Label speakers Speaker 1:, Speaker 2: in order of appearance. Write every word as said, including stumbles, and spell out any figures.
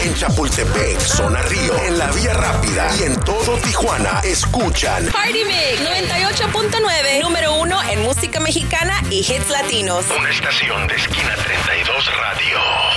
Speaker 1: En Chapultepec, Zona Río, en la Vía Rápida y en todo Tijuana, escuchan
Speaker 2: Party Mix noventa y ocho punto nueve, número uno en música mexicana y hits latinos.
Speaker 1: Una estación de Esquina treinta y dos Radio.